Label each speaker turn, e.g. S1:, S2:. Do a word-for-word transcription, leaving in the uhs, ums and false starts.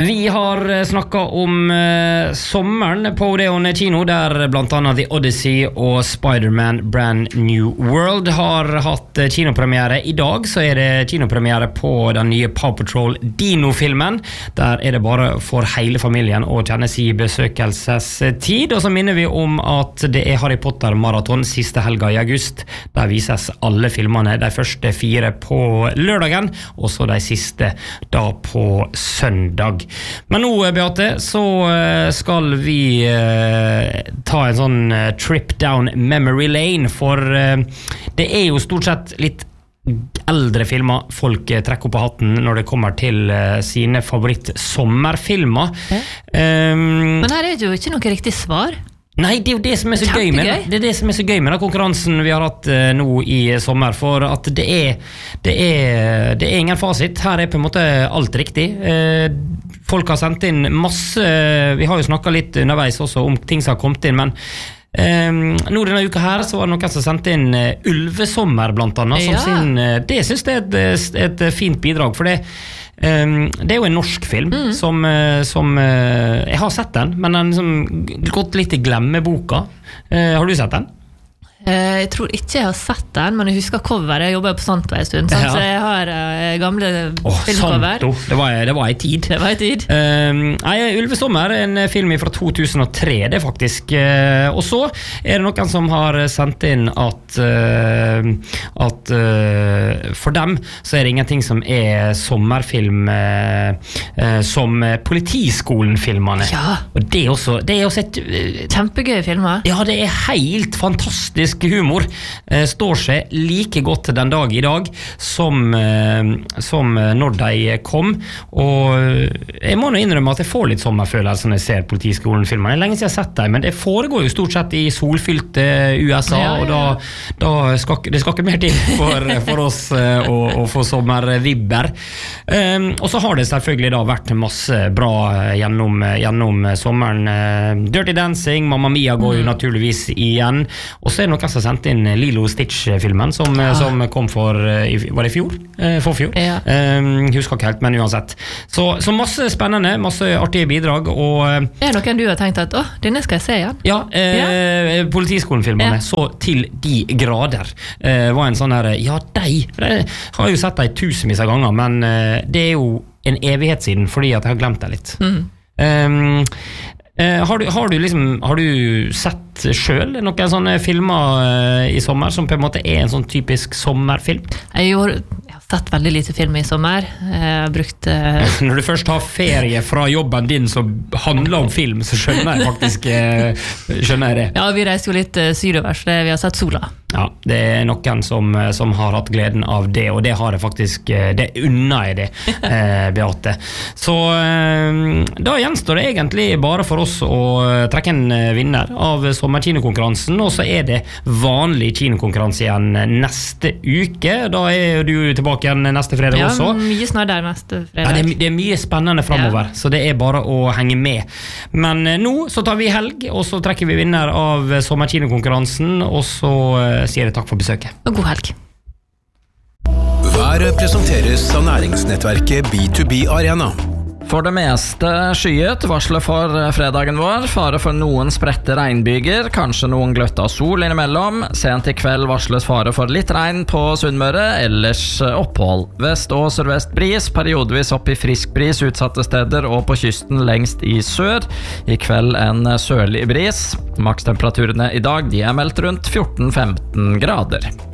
S1: Vi har snakket om uh, sommeren på Odeon kino, der blant annet The Odyssey og Spider-Man Brand New World har hatt kinopremiere. I dag så er det kinopremiere på den nye Paw Patrol Dino-filmen. Der er det bare for hele familien å kjenne sin besøkelsestid. Og så minner vi om at det er Harry Potter-maraton siste helga i august. Der vises alle filmene, de første fire på lørdagen, og så de siste da på søndag. Men nå, Beate, så skal vi uh, ta en sånn uh, trip down memory lane, for uh, det er jo stort sett litt eldre filmer folk uh, trekker opp på hatten når det kommer til uh, sine favoritt-sommerfilmer.
S2: Ja.
S1: Um,
S2: Men her er det jo ikke noe riktig svar.
S1: Nei, det er jo det som er så gøy med det. Det er det som er så gøy med den konkurransen vi har hatt uh, nå i sommer, for at det er, det er det er ingen fasit. Her er på en måte alt riktig. Uh, folk har sendt inn masse, vi har jo snakket litt underveis også om ting som har kommet inn, men um, nå denne uka her så var det noen som sendte inn uh, Ulvesommer blant annet, som
S2: ja.
S1: sin, uh, det synes jeg er et, et fint bidrag, for det Um, det er jo en norsk film mm. som, uh, som uh, jeg har sett den, men den liksom gått litt i glemmeboka. Uh, har du sett den?
S2: Uh, jeg tror ikke jeg har sett den, men jeg husker cover. Jeg jobbet på Santo en stund, ja. Så jeg har uh, gamle
S1: oh,
S2: filmcover.
S1: Santo, det var, det var en tid.
S2: Det var en tid.
S1: Uh, nei, Ulvesommer er en film fra to tusen og tre, det er faktisk. Uh, og så er det noen som har sendt inn at, uh, at uh, for dem så er det ingenting som er sommerfilm uh, uh, som Politiskolen-filmene.
S2: Ja.
S1: Og det er også, det er også et... Uh,
S2: Kjempegøye filmer.
S1: Ja, det er helt fantastisk humor, eh, står seg like godt den dag i dag som, eh, som når de kom, og jeg må nå innrømme at jeg får litt sommerfølelse når jeg ser Politiskolen-filmer. Det er lenge siden jeg har sett dem, men det foregår jo stort sett i solfylte U S A, ja, ja. Og da, da skal, det skal ikke mer til for, for oss eh, å, å få sommervibber. Um, og så har det selvfølgelig da vært masse bra gjennom, gjennom sommeren. Dirty Dancing, Mamma Mia går jo mm. naturligvis igjen, og så er det noen som sendte inn Lilo Stitch-filmen som, ja. som kom for, var det i fjor? For fjor? Ja. Um, husker ikke helt, men uansett. Så, så masse spennende, masse artige bidrag. Og,
S2: er det noen du har tenkt at, åh, denne skal jeg se igjen?
S1: Ja, eh, ja. Politiskolen-filmene, ja. Så til de grader. Eh, var en sånn her, ja, de, jeg har jo sett de tusenvis av ganger, men eh, det er jo en evighet siden, fordi at jeg har glemt det litt. Mm. Um, Uh, har, du, har du liksom har du sett selv noen sånne filmer uh, i sommer som på en måte er en sånn typisk sommerfilm?
S2: Jeg, gjorde, jeg har sett veldig lite film i sommer. Jeg har brukt uh...
S1: Når du først har ferie fra jobben din som handler om film, så skjønner jeg faktisk uh, skjønner jeg det.
S2: Ja, vi reiste jo litt uh, sydover, så vi har sett sola.
S1: Ja, det er noen som, som har hatt gleden av det, og det har jeg faktisk, det unner jeg det, eh, Beate. Så eh, da gjenstår det egentlig bare for oss å trekke en vinner av sommerkinokonkurransen, og så er det vanlig kinokonkurranse igjen neste uke. Da er du tilbake igjen neste fredag
S2: ja,
S1: også.
S2: Ja, mye snart der neste fredag.
S1: Ja, det, er, det er mye spennende fremover, ja. Så det er bare å henge med. Men eh, nå så tar vi helg, og så trekker vi vinner av sommerkinokonkurransen, og så sier jeg takk for besøket.
S2: Og god helg.
S3: Været presenteres av næringsnettverket B to B Arena.
S4: For det meste skyet, varslet for fredagen vår. Fare for noen spredte regnbyger, kanskje noen gløtta sol innimellom. Sent i kveld varsles fare for litt regn på Sunnmøre, ellers opphold. Vest- og sørvest bris, periodevis opp i frisk bris utsatte steder og på kysten lengst i sør. I kveld en sørlig bris. Makstemperaturene i dag de er meldt rundt fjorten til femten grader.